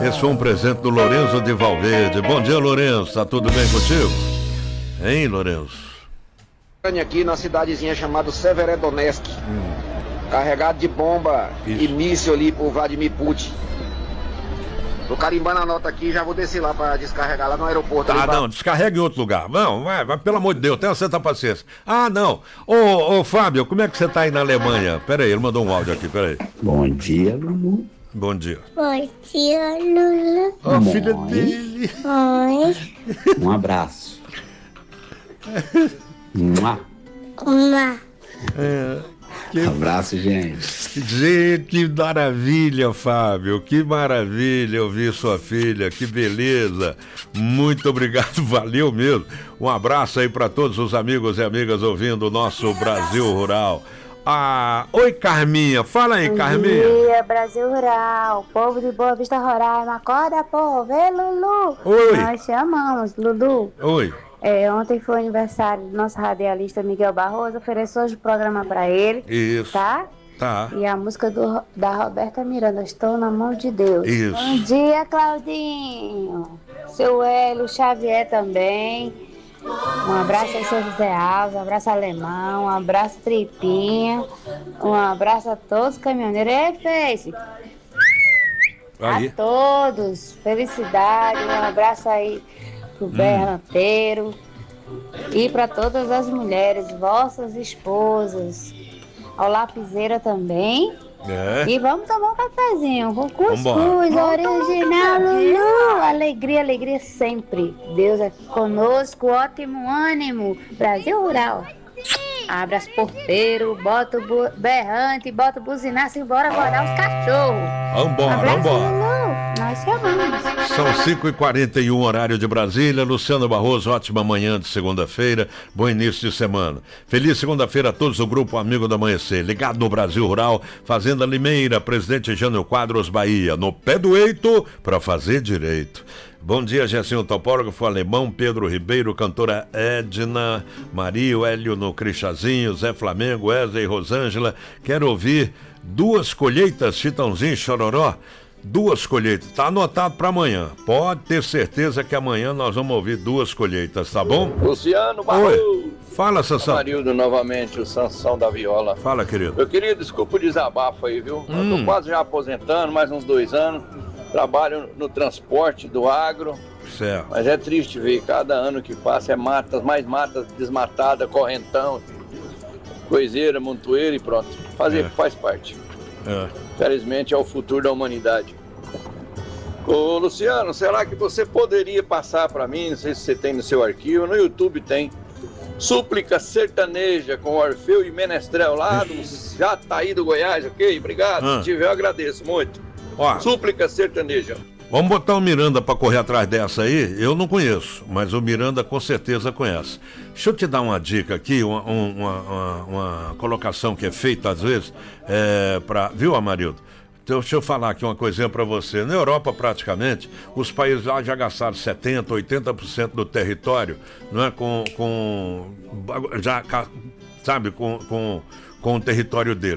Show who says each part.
Speaker 1: Esse foi um presente do Lourenço de Valverde. Bom dia, Lourenço. Tá tudo bem contigo? Hein, Lourenço?
Speaker 2: Aqui na cidadezinha chamada Severodonetsk, carregado de bomba e míssil ali pro Vladimir Putin. Tô carimbando a nota aqui e já vou descer lá pra descarregar lá no aeroporto.
Speaker 1: Ah, não, descarrega em outro lugar. Não, vai, pelo amor de Deus, tenha certa paciência. Ah, não. Ô, Fábio, como é que você tá aí na Alemanha? Pera aí, ele mandou um áudio aqui, pera aí.
Speaker 3: Bom dia, Lulu.
Speaker 1: Bom dia.
Speaker 4: Bom dia, Lula.
Speaker 1: Ó, filha dele.
Speaker 4: Oi.
Speaker 3: Um abraço. Mua.
Speaker 4: Uma.
Speaker 3: Abraço, gente.
Speaker 1: Gente, que maravilha, Fábio. Que maravilha ouvir sua filha. Que beleza. Muito obrigado, valeu mesmo. Um abraço aí para todos os amigos e amigas ouvindo o nosso Brasil Rural. Ah, oi, Carminha. Fala aí, Carminha.
Speaker 5: Bom dia, Brasil Rural. Povo de Boa Vista, Roraima. Acorda, povo. Ei, Lulu.
Speaker 1: Oi.
Speaker 5: Nós te amamos, Lulu.
Speaker 1: Oi.
Speaker 5: Ontem foi o aniversário do nosso radialista Miguel Barroso. Ofereço hoje o programa pra ele.
Speaker 1: Isso.
Speaker 5: Tá?
Speaker 1: Tá.
Speaker 5: E a música da Roberta Miranda, Estou na Mão de Deus.
Speaker 1: Isso.
Speaker 5: Bom dia, Claudinho. Seu Hélio Xavier também. Um abraço aí, seu José Alves. Um abraço alemão. Um abraço Tripinha. Um abraço a todos os caminhoneiros. Ei, Face.
Speaker 1: Aí.
Speaker 5: A todos. Felicidade. Um abraço aí pro Bernardo e para todas as mulheres, vossas esposas, ao Lapiseira também.
Speaker 1: É.
Speaker 5: E vamos tomar um cafezinho com cuscuz
Speaker 1: Vambora.
Speaker 5: original, Lulu. Alegria, alegria sempre. Deus é conosco, ótimo ânimo. Brasil Rural. Abre as porteiros, bota o berrante, bota o buzinaço e bora guardar os cachorros.
Speaker 1: Vambora,
Speaker 5: Abraço,
Speaker 1: vambora.
Speaker 5: Lulu. Nós chamamos.
Speaker 1: São 5h41, horário de Brasília. Luciano Barroso, ótima manhã de segunda-feira. Bom início de semana. Feliz segunda-feira a todos do Grupo Amigo do Amanhecer. Ligado no Brasil Rural, Fazenda Limeira, Presidente Jânio Quadros, Bahia. No pé do eito, pra fazer direito. Bom dia, Gessinho Topógrafo, Alemão, Pedro Ribeiro, cantora Edna, Maria, Hélio no Cristazinho, Zé Flamengo, Wesley, Rosângela. Quero ouvir Duas Colheitas, Chitãozinho e Chororó. Duas Colheitas, tá anotado para amanhã. Pode ter certeza que amanhã nós vamos ouvir Duas Colheitas, tá bom?
Speaker 6: Luciano Barroso.
Speaker 1: Oi. Fala, Sansão.
Speaker 6: Marildo novamente, o Sansão da Viola.
Speaker 1: Fala, querido.
Speaker 6: Meu querido, desculpa o desabafo aí, viu? Eu tô quase já aposentando, mais uns 2 anos. Trabalho no transporte do agro.
Speaker 1: Certo.
Speaker 6: Mas é triste ver, cada ano que passa é matas, mais matas desmatadas, correntão, coiseira, montoeira e pronto. Faz parte. Infelizmente é o futuro da humanidade. Ô Luciano, será que você poderia passar para mim, não sei se você tem no seu arquivo, no YouTube tem, Súplica Sertaneja com Orfeu e Menestrel lá do Jataí do Goiás, ok? Obrigado, se tiver eu agradeço muito.
Speaker 1: Ó,
Speaker 6: Súplica Sertaneja.
Speaker 1: vamos botar o Miranda pra correr atrás dessa aí. Eu não conheço, mas o Miranda com certeza conhece. Deixa eu te dar uma dica aqui, uma colocação que é feita às vezes, viu, Amarildo? Então, deixa eu falar aqui uma coisinha pra você. Na Europa, praticamente, os países lá já gastaram 70%, 80% do território, não é, com o território deles.